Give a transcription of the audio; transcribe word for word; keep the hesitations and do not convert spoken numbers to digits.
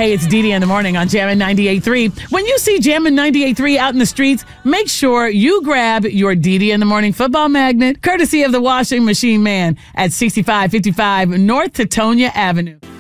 Hey, it's Dee Dee in the morning on Jammin' ninety-eight point three. When you see Jammin' ninety-eight point three out in the streets, make sure you grab your Dee Dee in the morning football magnet, courtesy of the washing machine man at sixty-five fifty-five North Tetonia Avenue.